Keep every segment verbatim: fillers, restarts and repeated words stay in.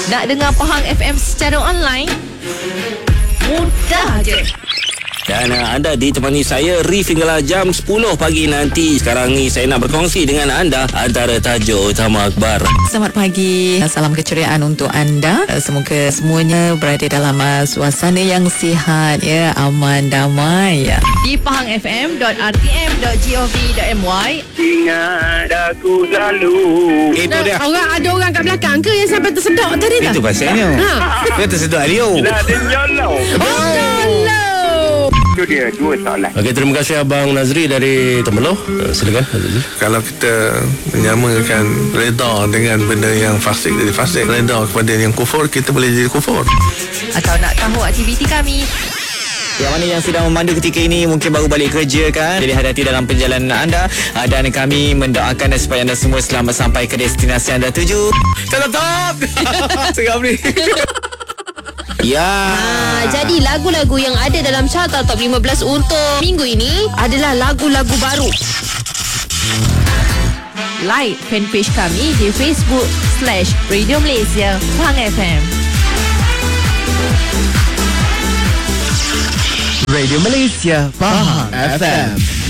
Nak dengar Pahang F M secara online? Mudah je. Dan uh, anda ditemani saya Rif hinggalah jam sepuluh pagi nanti. Sekarang ni saya nak berkongsi dengan anda antara tajuk utama akhbar. Selamat pagi. Salam keceriaan untuk anda. Semoga semuanya berada dalam uh, suasana yang sihat, ya, aman, damai, ya. Di pahang f m dot r t m dot gov dot m y. Ingat aku selalu. Itu dia. Orang ada orang kat belakang ke yang sampai tersedok tadi tak? Itu pasalnya. Ha. Dia tersedut Rio. Nak ada nyolong. Hello. Itu dia dua soalan. Okey, terima kasih Abang Nazri dari Temeloh. Uh, silakan Nazri. Kalau kita menyamakan reda dengan benda yang fasik jadi fasik, reda kepada yang kufur, kita boleh jadi kufur. Atau nak tahu aktiviti kami? Yang mana yang sedang memandu ketika ini mungkin baru balik kerja kan. Jadi hati-hati dalam perjalanan anda. Dan kami mendoakan supaya anda semua selamat sampai ke destinasi anda tuju. Tetap Seram ni. Ya. Ha, jadi lagu-lagu yang ada dalam carta top lima belas untuk minggu ini adalah lagu-lagu baru. Like fanpage kami di Facebook slash Radio Malaysia Pahang F M. Radio Malaysia Pahang F M.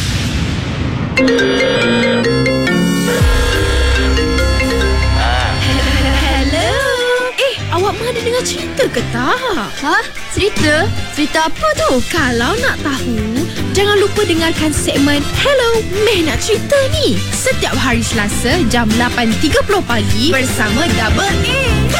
Hello. Eh, awak pernah ada dengar cerita ke tak? Ha? Cerita? Cerita apa tu? Kalau nak tahu, jangan lupa dengarkan segmen Hello, Meh Nak Cerita ni. Setiap hari Selasa jam lapan tiga puluh pagi bersama Double A.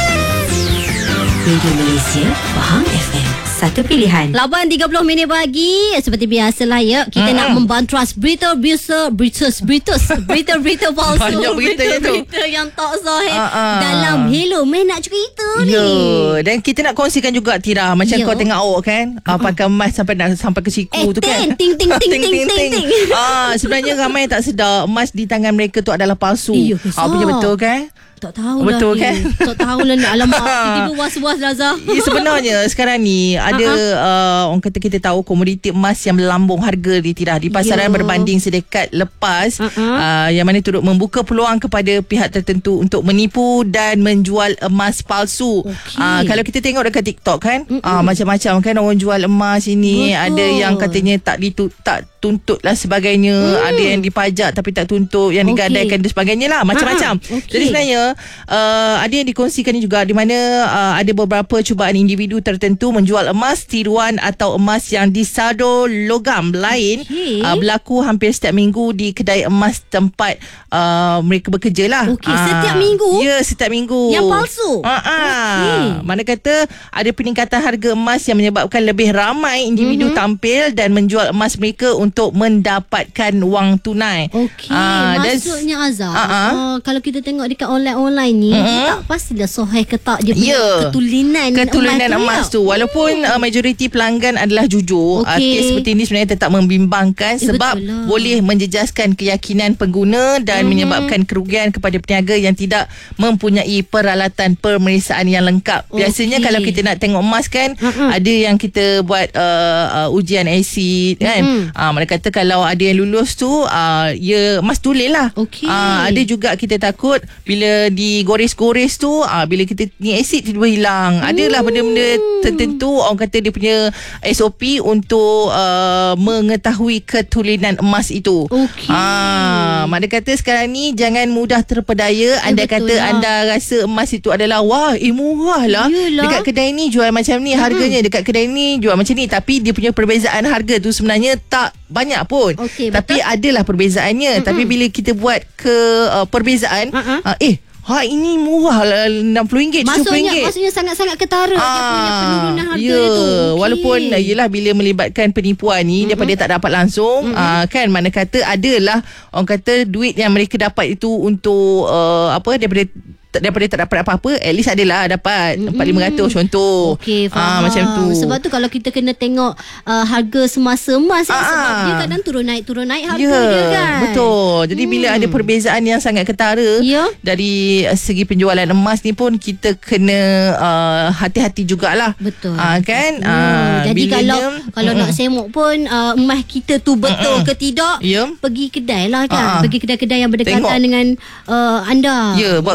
Radio Malaysia Pahang F M, satu pilihan. lapan tiga puluh minit pagi. Seperti biasalah, ya, kita hmm. nak membantras berita-berita berita berita berita-berita palsu. Banyak beritanya tu. Berita yang tak sahih uh, uh. dalam Hello Meh Nak Cerita ni. Ya, dan kita nak kongsikan juga, Tira, macam Yo. kau tengok awak kan, uh, pakai mask sampai nak sampai ke siku Eh, tu kan. ting, ting, ting, ting, ting, ting, ting. Ah, sebenarnya ramai yang tak sedar mask di tangan mereka tu adalah palsu. Eh, kisah. Ah, punya betul kan? Tak tahu Betul lah. kan? Eh. Tak tahu lah nak. Alamak, tiba-tiba was-was Lazah. Ya, sebenarnya sekarang ni ada uh-huh. uh, orang kata kita tahu komoditi emas yang melambung harga di Tira di pasaran Yo. berbanding sedekat lepas, uh-huh. uh, yang mana turut membuka peluang kepada pihak tertentu untuk menipu dan menjual emas palsu. Okay. Uh, kalau kita tengok dekat TikTok kan, uh, macam-macam kan orang jual emas ini. Betul. Ada yang katanya tak ditu, tak tuntut lah sebagainya, hmm. ada yang dipajak tapi tak tuntut, yang digadaikan okay. dan sebagainya lah, macam-macam. Okay. Jadi sebenarnya uh, ada yang dikongsikan juga di mana uh, ada beberapa cubaan individu tertentu menjual emas tiruan atau emas yang disado logam lain, okay. uh, berlaku hampir setiap minggu di kedai emas tempat uh, mereka bekerja lah. Okey, uh, setiap minggu? Ya, setiap minggu. Yang palsu? Uh, uh. Okay. Mana kata ada peningkatan harga emas yang menyebabkan lebih ramai individu mm-hmm. tampil dan menjual emas mereka untuk mendapatkan wang tunai. Okey, uh, maksudnya Azhar, uh-uh. uh, kalau kita tengok dekat online-online ni, uh-huh. tak pastilah sahih ke tak dia punya yeah. ketulinan ketulinan emas, emas tu, tu. Walaupun hmm. uh, majoriti pelanggan adalah jujur, okay. uh, kes seperti ini sebenarnya tetap membimbangkan, eh, sebab boleh menjejaskan keyakinan pengguna dan uh-huh. menyebabkan kerugian kepada peniaga yang tidak mempunyai peralatan pemeriksaan yang lengkap. Biasanya okay. kalau kita nak tengok emas kan, uh-huh. ada yang kita buat uh, uh, ujian asid kan, uh-huh. uh, mana kata kalau ada yang lulus tu, uh, ya emas tulis lah. Okay. Uh, ada juga kita takut bila digores-gores tu, uh, bila kita ni asid tiba-tiba hilang. Hmm. Adalah benda-benda tertentu, orang kata dia punya S O P untuk uh, mengetahui ketulinan emas itu. Okay. Uh, mana kata sekarang ni jangan mudah terpedaya. Eh, anda kata lah. Anda rasa emas itu adalah wah, eh murah lah. Yelah. Dekat kedai ni jual macam ni, harganya dekat kedai ni jual macam ni. Tapi dia punya perbezaan harga tu sebenarnya tak banyak pun. Okay, tapi betul? Adalah perbezaannya. Mm-hmm. Tapi bila kita buat ke uh, perbezaan, uh-huh. uh, eh ha, ini murah lah, enam puluh ringgit, tujuh puluh ringgit. Maksudnya sangat-sangat ketara ah, dia punya penurunan harga yeah. itu. Okay. Walaupun yelah bila melibatkan penipuan ni, mm-hmm. daripada tak dapat langsung, mm-hmm. aa, kan mana kata adalah orang kata duit yang mereka dapat itu untuk uh, apa daripada daripada tak dapat apa-apa, at least adalah dapat empat ribu lima ratus contoh. Okey, Ah, faham. macam tu. Sebab tu kalau kita kena tengok uh, harga semasa emas, ah, sebab dia kadang turun naik turun naik harga yeah, dia kan. Betul. Jadi hmm. bila ada perbezaan yang sangat ketara, yeah. dari segi penjualan emas ni pun kita kena uh, hati-hati jugalah. Betul. Uh, kan? Hmm. Uh, Jadi kalau bilanya, kalau uh-uh. nak semok pun uh, emas kita tu betul uh-uh. ke tidak, yeah. pergi kedai lah kan. Uh-uh. Pergi kedai-kedai yang berdekatan Tengok. dengan uh, anda. Ya, yeah, buat okay. ujian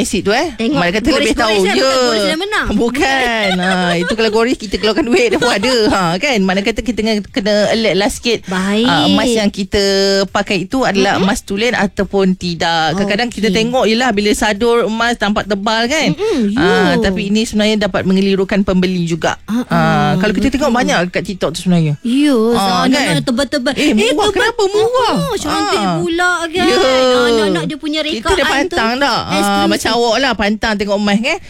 asid tu eh. Tengok Mana kata lebih Goris-goris tahu. dah, bukan Goris dah menang. Bukan. ha, itu kalau Goris kita keluarkan duit dah pun ada. Ha, kan? Mana kata kita kena, kena alert lah sikit. Baik. Uh, emas yang kita pakai itu adalah mm-hmm. emas tulen ataupun tidak. Kadang-kadang okay. kita tengok je lah bila sadur emas nampak tebal kan. Mm-hmm. Uh, tapi ini sebenarnya dapat mengelirukan pembeli juga. Uh-uh. Uh, kalau kita tengok banyak kat TikTok tu sebenarnya. Ya, uh, kan? tebal-tebal. Eh, murah. Eh, kenapa murah? Oh, cantik uh. pula kan. Ya. Anak-anak dia punya rekaan tu. Kita dah pantang tak? Uh, macam awak lah pantang tengok emas kan.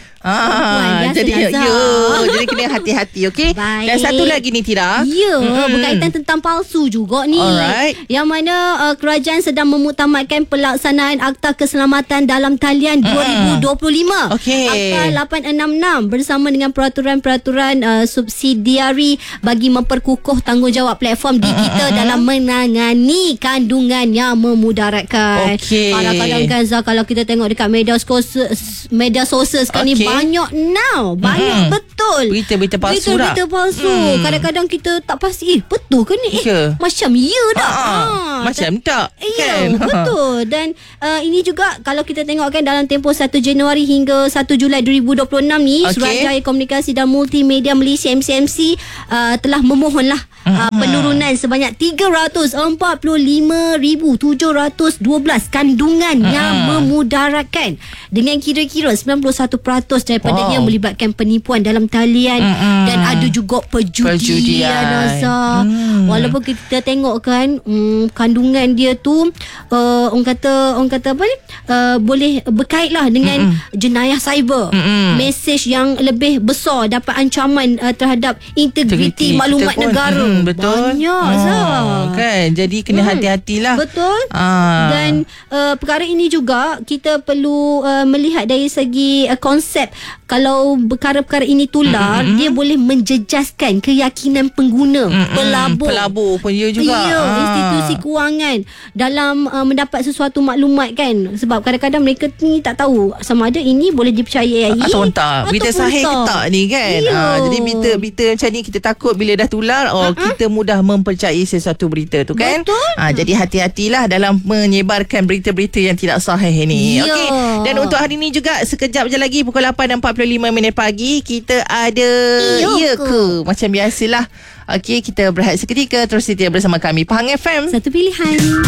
Ah, jadi ya, jadi kena hati-hati, okey. Dan satu lagi ni Tira. Ya, hmm. berkaitan tentang palsu juga ni. Alright. Yang mana uh, kerajaan sedang memuktamadkan pelaksanaan Akta Keselamatan dalam Talian dua ribu dua puluh lima. Okey. Akta lapan enam enam bersama dengan peraturan-peraturan uh, subsidiari bagi memperkukuh tanggungjawab platform digital dalam menangani kandungan yang memudaratkan. Okey. Kadang-kadang kan Zah, kalau kita tengok dekat media sosial media sosial sekarang okay. ni banyak now banyak hmm. betul berita-berita palsu berita-berita palsu hmm. kadang-kadang kita tak pasti eh betul ke ni eh, yeah. macam ya dah ha, ha. macam tak ya, kan betul dan uh, ini juga kalau kita tengok kan dalam tempoh satu Januari hingga satu Julai dua ribu dua puluh enam ni okay. Suruhanjaya Komunikasi dan Multimedia Malaysia M C M C uh, telah memohonlah uh, penurunan sebanyak tiga ratus empat puluh lima ribu tujuh ratus dua belas kandungan uh-huh. yang memudaratkan dengan kira-kira sembilan puluh satu peratus daripadanya wow. melibatkan penipuan dalam talian uh-huh. dan ada juga perjudian, perjudian. Azhar. Hmm. Walaupun kita tengok kan um, kandungan dia tu uh, orang kata orang kata apa ni uh, boleh berkaitlah dengan uh-huh. jenayah cyber. Uh-huh. Mesej yang lebih besar dapat ancaman uh, terhadap integriti maklumat negara. Hmm, betul. Banyak oh, kan. Jadi kena hmm. hati-hatilah. Betul. Ah. Dan uh, perkara ini juga kita perlu uh, melihat dari segi uh, konsep kalau perkara-perkara ini tular mm-hmm. dia boleh menjejaskan keyakinan pengguna mm-hmm. pelabur. Pelabur pun dia juga. Ya, ah. institusi kewangan dalam uh, mendapat sesuatu maklumat kan. Sebab kadang-kadang mereka ni tak tahu sama ada ini boleh dipercayai atau tak. Berita sahih ke tak ni kan. Ah, jadi berita-berita macam ni kita takut bila dah tular oh uh-huh. kita mudah mempercayai sesuatu berita tu kan. Betul. Ah, jadi hati-hatilah dalam menyebarkan berita-berita yang tidak sahih ini. Ya. Okey. Dan untuk hari ni juga sekejap je lagi pukul lapan empat puluh lima minit pagi kita ada Ya Ke. Macam biasalah. Okey, kita berehat seketika terus setia bersama kami Pahang F M. Satu pilihan.